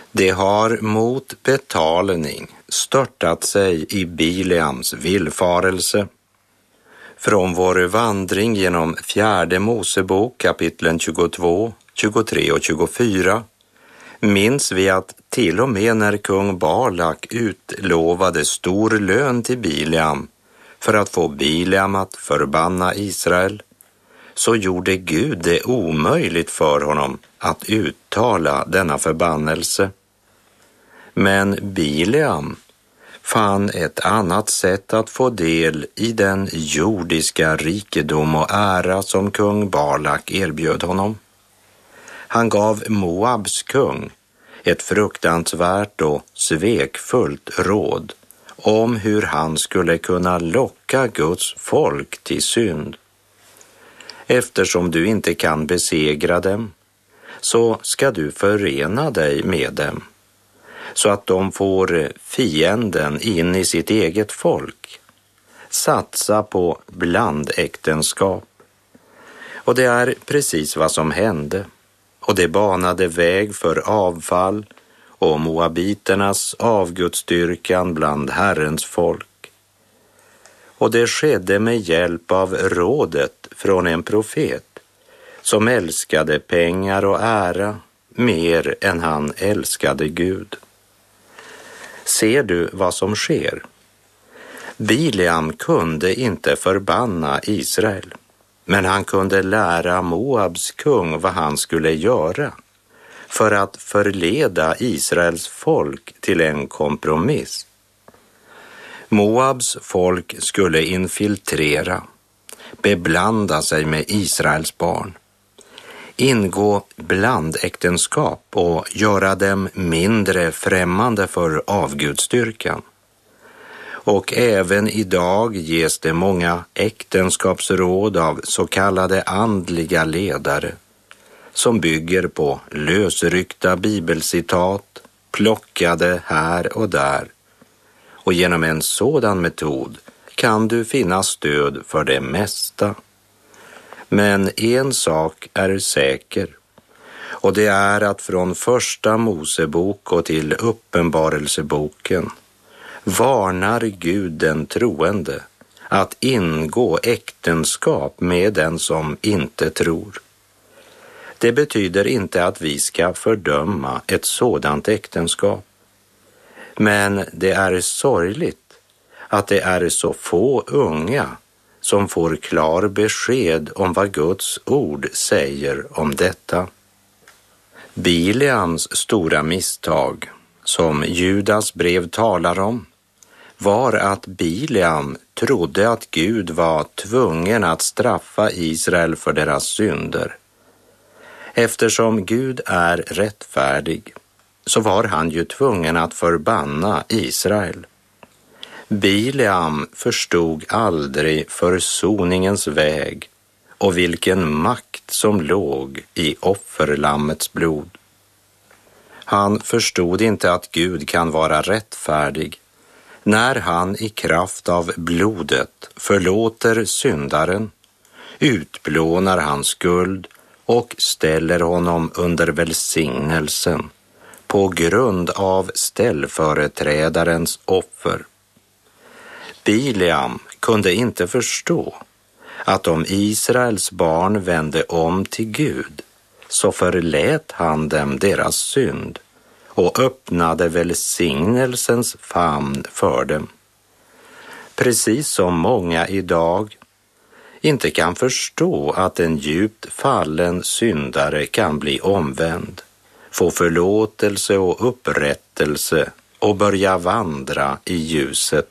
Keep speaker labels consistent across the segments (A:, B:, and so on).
A: Det har mot betalning störtat sig i Bileams villfarelse. Från vår vandring genom 4 Mosebok kapitlen 22, 23 och 24 minns vi att till och med när kung Balak utlovade stor lön till Bileam för att få Bileam att förbanna Israel, så gjorde Gud det omöjligt för honom att uttala denna förbannelse. Men Bileam fann ett annat sätt att få del i den jordiska rikedom och ära som kung Balak erbjöd honom. Han gav Moabs kung ett fruktansvärt och svekfullt råd om hur han skulle kunna locka Guds folk till synd. Eftersom du inte kan besegra dem, så ska du förena dig med dem, så att de får fienden in i sitt eget folk. Satsa på blandäktenskap. Och det är precis vad som hände. Och det banade väg för avfall och moabiternas avgudsdyrkan bland Herrens folk. Och det skedde med hjälp av rådet från en profet som älskade pengar och ära mer än han älskade Gud. Ser du vad som sker? Bileam kunde inte förbanna Israel, men han kunde lära Moabs kung vad han skulle göra för att förleda Israels folk till en kompromiss. Moabs folk skulle infiltrera, beblanda sig med Israels barn, ingå blandäktenskap och göra dem mindre främmande för avgudsdyrkan. Och även idag ges det många äktenskapsråd av så kallade andliga ledare som bygger på lösryckta bibelcitat plockade här och där. Och genom en sådan metod kan du finna stöd för det mesta. Men en sak är säker, och det är att från första Mosebok och till Uppenbarelseboken varnar Gud den troende att ingå äktenskap med den som inte tror. Det betyder inte att vi ska fördöma ett sådant äktenskap. Men det är sorgligt att det är så få unga som får klar besked om vad Guds ord säger om detta. Bileams stora misstag, som Judas brev talar om, var att Bileam trodde att Gud var tvungen att straffa Israel för deras synder. Eftersom Gud är rättfärdig, så var han ju tvungen att förbanna Israel. Bileam förstod aldrig försoningens väg och vilken makt som låg i offerlammets blod. Han förstod inte att Gud kan vara rättfärdig när han i kraft av blodet förlåter syndaren, utplånar hans skuld och ställer honom under välsignelsen på grund av ställföreträdarens offer. Bileam kunde inte förstå att om Israels barn vände om till Gud, så förlät han dem deras synd och öppnade välsignelsens famn för dem. Precis som många idag inte kan förstå att en djupt fallen syndare kan bli omvänd, få förlåtelse och upprättelse och börja vandra i ljuset.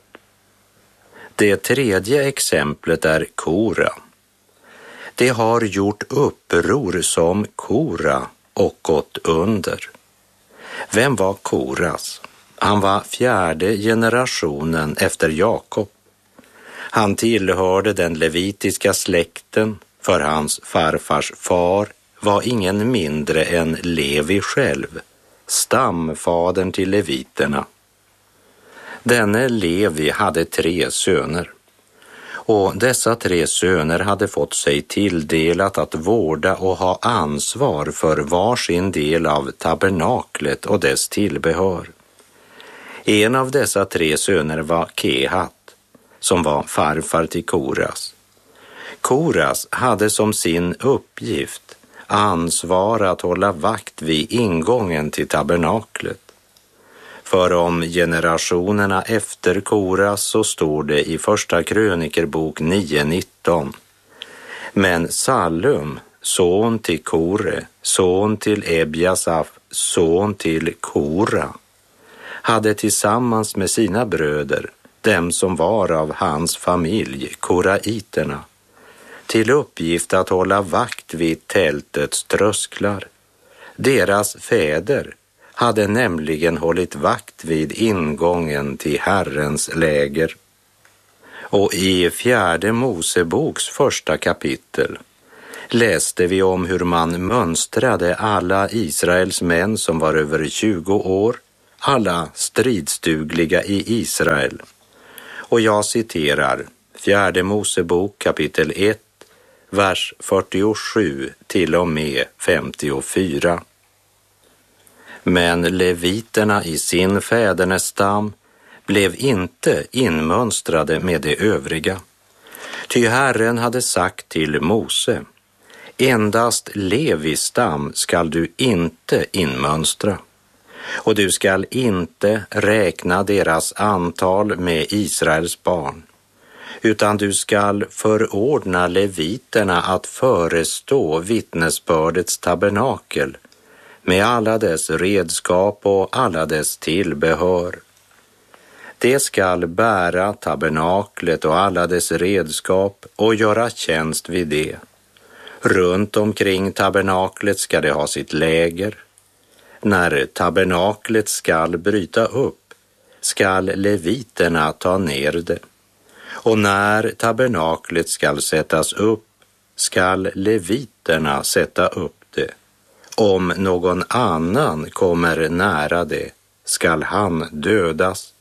A: Det tredje exemplet är Kora. Det har gjort uppror som Kora och gått under. Vem var Koras? Han var 4:e generationen efter Jakob. Han tillhörde den levitiska släkten, för hans farfars far var ingen mindre än Levi själv, stamfadern till leviterna. Denne Levi hade 3 söner, Och dessa 3 söner hade fått sig tilldelat att vårda och ha ansvar för var sin del av tabernaklet och dess tillbehör. En av dessa 3 söner var Kehat, som var farfar till Koras. Koras hade som sin uppgift ansvar att hålla vakt vid ingången till tabernaklet. För om generationerna efter Koras så står det i första krönikerbok 9:19. Men Sallum, son till Kore, son till Ebjasaf, son till Kora, hade tillsammans med sina bröder, dem som var av hans familj, koraiterna, till uppgift att hålla vakt vid tältets trösklar. Deras fäder hade nämligen hållit vakt vid ingången till Herrens läger. Och i 4 Moseboks första kapitel läste vi om hur man mönstrade alla Israels män som var över 20 år, alla stridsdugliga i Israel. Och jag citerar 4 Mosebok kapitel 1, vers 47 till och med 54. Men leviterna i sin fädernestam blev inte inmönstrade med de övriga. Ty Herren hade sagt till Mose: endast Levis stam skall du inte inmönstra, och du skall inte räkna deras antal med Israels barn, utan du skall förordna leviterna att förestå vittnesbördets tabernakel med alla dess redskap och alla dess tillbehör. Det skall bära tabernaklet och alla dess redskap och göra tjänst vid det. Runt omkring tabernaklet ska det ha sitt läger. När tabernaklet skall bryta upp skall leviterna ta ner det. Och när tabernaklet skall sättas upp skall leviterna sätta upp det. Om någon annan kommer nära det skall han dödas.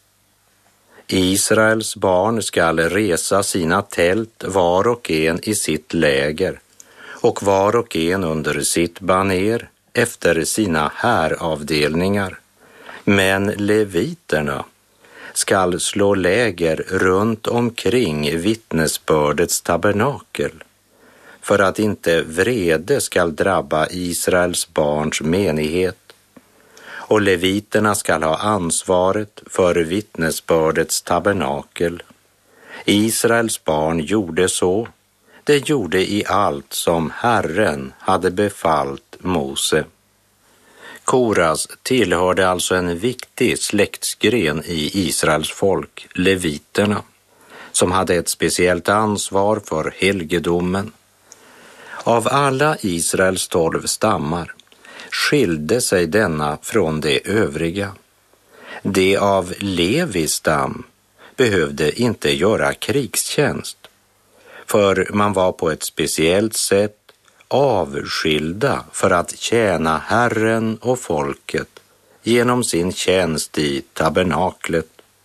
A: Israels barn skall resa sina tält var och en i sitt läger och var och en under sitt baner efter sina häravdelningar. Men leviterna skall slå läger runt omkring vittnesbördets tabernakel för att inte vrede skall drabba Israels barns menighet. Och leviterna skall ha ansvaret för vittnesbördets tabernakel. Israels barn gjorde så. Det gjorde i allt som Herren hade befallt Mose. Koras tillhörde alltså en viktig släktsgren i Israels folk, leviterna, som hade ett speciellt ansvar för helgedomen. Av alla Israels 12 stammar skilde sig denna från de övriga. De av Levis stam behövde inte göra krigstjänst, för man var på ett speciellt sätt avskilda för att tjäna Herren och folket genom sin tjänst i tabernaklet.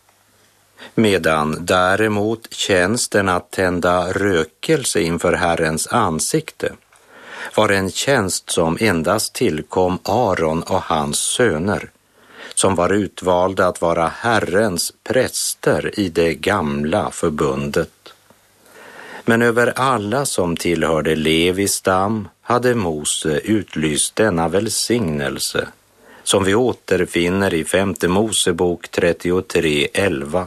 A: Medan däremot tjänsten att tända rökelse inför Herrens ansikte var en tjänst som endast tillkom Aron och hans söner, som var utvalda att vara Herrens präster i det gamla förbundet. Men över alla som tillhörde Levis stam hade Mose utlyst denna välsignelse, som vi återfinner i 5 Mosebok 33:11.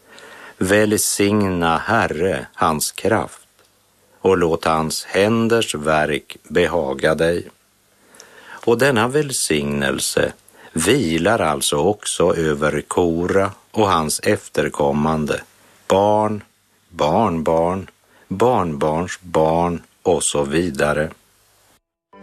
A: Välsigna Herre hans kraft och låt hans händers verk behaga dig. Och denna välsignelse vilar alltså också över Kora och hans efterkommande, barn, barnbarn, barnbarns barn och så vidare.